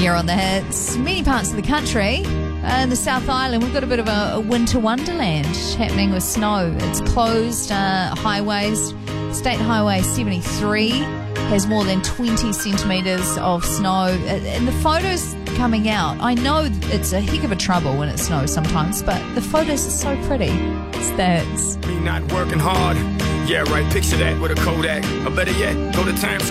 You're on the hits. Many parts of the country. In the South Island, we've got a bit of a winter wonderland happening with snow. It's closed highways. State Highway 73 has more than 20 centimetres of snow. And the photos coming out, I know it's a heck of a trouble when it snows sometimes, but the photos are so pretty. It's that. Me not working hard. Yeah, right. Picture that with a Kodak. Or better yet, go to Times